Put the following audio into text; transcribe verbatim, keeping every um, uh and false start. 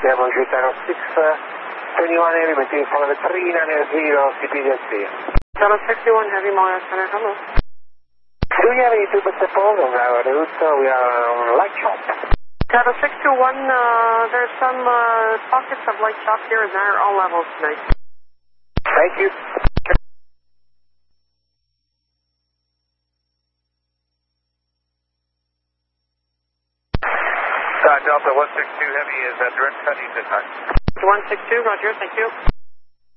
Abbiamo Giuliano six, uh, twenty-one heavy, maintain follow the three nine zero C P D S C. Channel sixty-one heavy, Maya Center, hello. Do you have any two bus support on our route? Uh, we are on light shop. Channel six two one, uh, there's some uh, pockets of light shop here and there, all levels tonight. Thank you. Uh, Delta one six two Heavy is uh, direct cutting this time. one six two, roger, thank you.